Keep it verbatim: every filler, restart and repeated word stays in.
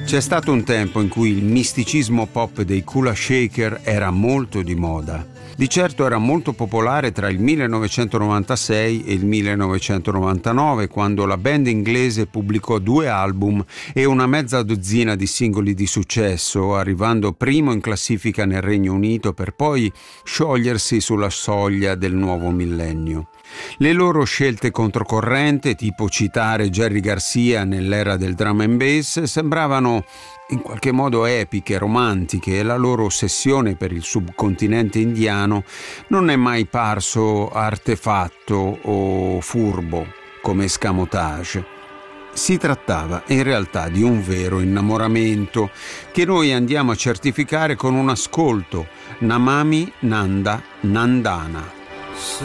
C'è stato un tempo in cui il misticismo pop dei Kula Shaker era molto di moda. Di certo era molto popolare tra il millenovecentonovantasei e il millenovecentonovantanove, quando la band inglese pubblicò due album e una mezza dozzina di singoli di successo, arrivando primo in classifica nel Regno Unito per poi sciogliersi sulla soglia del nuovo millennio. Le loro scelte controcorrente, tipo citare Jerry Garcia nell'era del drum and bass, sembravano in qualche modo epiche, romantiche, e la loro ossessione per il subcontinente indiano non è mai parso artefatto o furbo come escamotage. Si trattava in realtà di un vero innamoramento che noi andiamo a certificare con un ascolto: Namami Nanda Nandana.